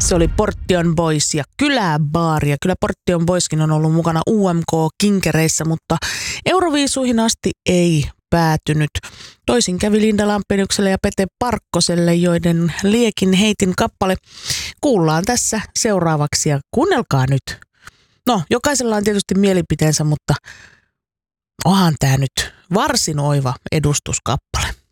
Se oli Portion Boys ja Kyläbaari. Ja kyllä Portion Boyskin on ollut mukana UMK-kinkereissä, mutta Euroviisuihin asti ei päätynyt. Toisin kävi Linda Lampeniukselle ja Pete Parkkoselle, joiden Liekin heitin kappale kuullaan tässä seuraavaksi ja kuunnelkaa nyt. No, jokaisella on tietysti mielipiteensä, mutta onhan tämä nyt varsin oiva edustuskappale.